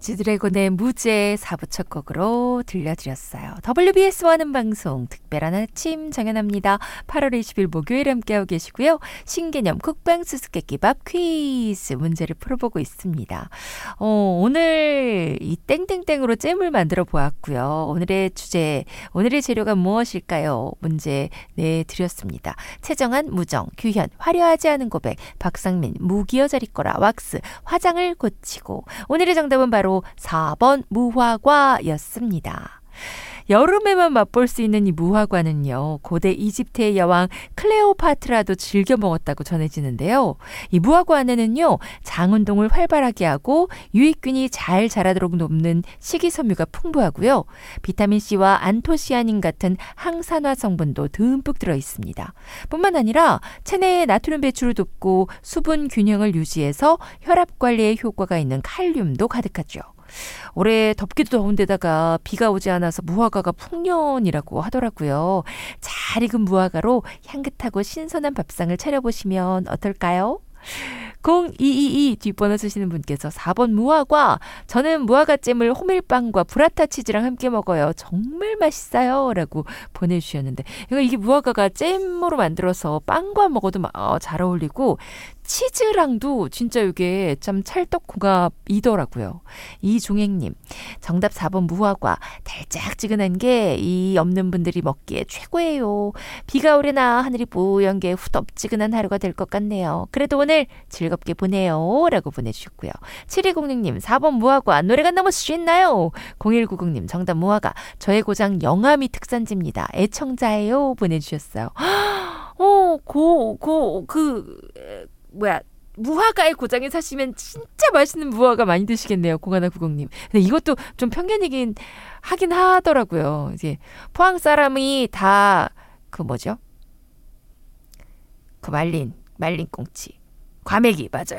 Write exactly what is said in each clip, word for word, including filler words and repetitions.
지드래곤의 무제 사 부 첫 곡으로 들려드렸어요. 더블유비에스와 하는 방송 특별한 아침 정연합니다. 팔월 이십일 목요일 함께하고 계시고요. 신개념 쿡방 수수께끼밥 퀴즈 문제를 풀어보고 있습니다. 어, 오늘 이 땡땡땡으로 잼을 만들어 보았고요. 오늘의 주제, 오늘의 재료가 무엇일까요? 문제 내드렸습니다. 최정한, 무정, 규현, 화려하지 않은 고백, 박상민, 무기여 자리거라, 왁스, 화장을 고치고. 오늘의 정답은 바로 사 번 무화과였습니다. 여름에만 맛볼 수 있는 이 무화과는요, 고대 이집트의 여왕 클레오파트라도 즐겨 먹었다고 전해지는데요. 이 무화과 안에는요, 장운동을 활발하게 하고 유익균이 잘 자라도록 돕는 식이섬유가 풍부하고요. 비타민C와 안토시아닌 같은 항산화 성분도 듬뿍 들어있습니다. 뿐만 아니라 체내의 나트륨 배출을 돕고 수분 균형을 유지해서 혈압 관리에 효과가 있는 칼륨도 가득하죠. 올해 덥기도 더운데다가 비가 오지 않아서 무화과가 풍년이라고 하더라고요. 잘 익은 무화과로 향긋하고 신선한 밥상을 차려보시면 어떨까요? 공이이이 뒷번호 쓰시는 분께서 사 번 무화과. 저는 무화과잼을 호밀빵과 브라타 치즈랑 함께 먹어요. 정말 맛있어요. 라고 보내주셨는데, 이거 이게 무화과가 잼으로 만들어서 빵과 먹어도 잘 어울리고 치즈랑도 진짜 이게 참 찰떡궁합이더라고요. 이종행님, 정답 사 번 무화과. 달짝지근한 게 이 없는 분들이 먹기에 최고예요. 비가 오려나 하늘이 뿌연 게 후덥지근한 하루가 될 것 같네요. 그래도 오늘 즐겁게 보내요. 라고 보내주셨고요. 칠이공육 님, 사 번 무화과. 노래가 너무 쉽나요? 공일구공 님, 정답 무화과. 저의 고장 영암이 특산지입니다. 애청자예요. 보내주셨어요. 어, 고, 고, 그... 뭐야, 무화과의 고장에 사시면 진짜 맛있는 무화과 많이 드시겠네요. 공하나구공님. 근데 이것도 좀 편견이긴 하긴 하더라고요. 이제 포항 사람이 다 그 뭐죠? 그 말린 말린 꽁치, 과메기 맞아요.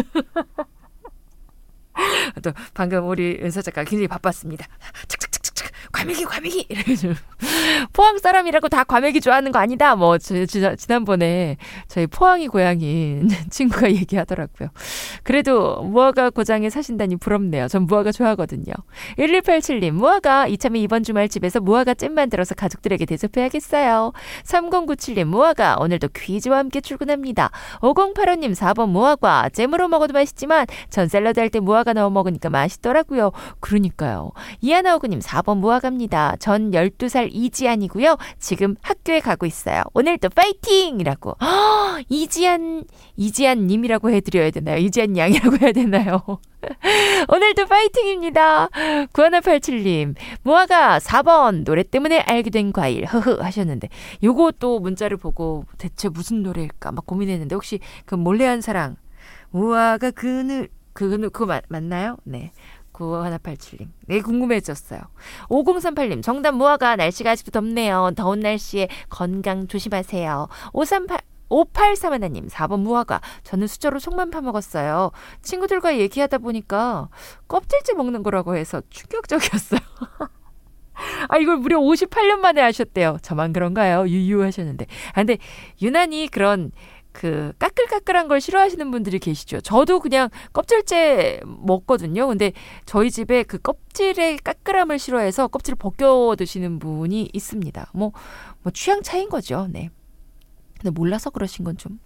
또 방금 우리 은서 작가 굉장히 바빴습니다. 착착착착착 과메기 과메기 이래가지고 포항 사람이라고 다 과메기 좋아하는 거 아니다. 뭐 지, 지, 지난번에 저희 포항이 고향인 친구가 얘기하더라고요. 그래도 무화과 고장에 사신다니 부럽네요. 전 무화과 좋아하거든요. 일일팔칠 님, 무화과 이참에 이번 주말 집에서 무화과 잼 만들어서 가족들에게 대접해야겠어요. 삼공구칠 님, 무화과 오늘도 퀴즈와 함께 출근합니다. 오공팔오 님, 사 번 무화과. 잼으로 먹어도 맛있지만 전 샐러드 할 때 무화과 넣어 먹으니까 맛있더라고요. 그러니까요. 이하나오구 님, 사 번 무화과입니다. 전 열두 살 이지안이고요. 지금 학교에 가고 있어요. 오늘도 파이팅! 이라고. 허, 이지안, 이지안 님이라고 해드려야 되나요? 이지안 양이라고 해야 되나요? 오늘도 파이팅입니다. 구하나팔칠 님, 무화과 사 번. 노래 때문에 알게 된 과일. 흐흐 하셨는데, 요거 또 문자를 보고 대체 무슨 노래일까 막 고민했는데, 혹시 그 몰래한 사랑, 무화과 그늘, 그거, 그거 맞, 맞나요? 네. 구하나팔칠 님. 네, 궁금해졌어요. 오공삼팔 님, 정답 무화과. 날씨가 아직도 덥네요. 더운 날씨에 건강 조심하세요. 오삼팔 오팔삼일 님, 사 번 무화과. 저는 수저로 속만 파먹었어요. 친구들과 얘기하다 보니까 껍질째 먹는 거라고 해서 충격적이었어요. 아, 이걸 무려 오십팔 년 만에 하셨대요. 저만 그런가요? 유유하셨는데. 아, 근데 유난히 그런 그 까끌까끌한 걸 싫어하시는 분들이 계시죠. 저도 그냥 껍질째 먹거든요. 근데 저희 집에 그 껍질의 까끌함을 싫어해서 껍질을 벗겨 드시는 분이 있습니다. 뭐, 뭐 취향 차이인 거죠. 네. 근데 몰라서 그러신 건 좀.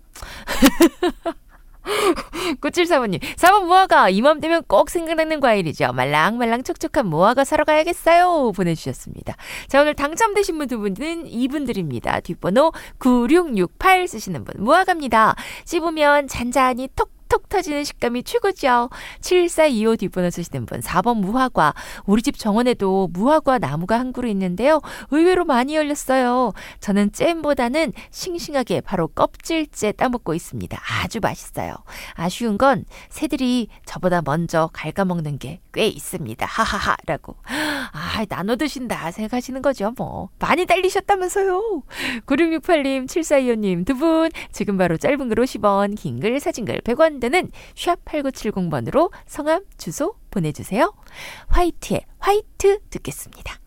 구칠사오 님, 사 번 무화과. 이맘때면 꼭 생각나는 과일이죠. 말랑말랑 촉촉한 무화과 사러 가야겠어요. 보내주셨습니다. 자, 오늘 당첨되신 분 두 분은 이분들입니다. 뒷번호 구육육팔 쓰시는 분, 무화과입니다. 씹으면 잔잔히 톡 톡 터지는 식감이 최고죠. 칠사이오 뒷번호 쓰시는 분, 사 번 무화과. 우리 집 정원에도 무화과 나무가 한 그루 있는데요. 의외로 많이 열렸어요. 저는 잼보다는 싱싱하게 바로 껍질째 따먹고 있습니다. 아주 맛있어요. 아쉬운 건 새들이 저보다 먼저 갉아먹는 게 꽤 있습니다. 하하하 라고. 아, 나눠 드신다 생각하시는 거죠. 뭐 많이 달리셨다면서요. 구육육팔 님, 칠사이오 님 두 분 지금 바로 짧은 글 오십 원, 긴 글 사진 글 백 원 되는 샵 팔구칠공 번으로 성함 주소 보내주세요. 화이트의 화이트 듣겠습니다.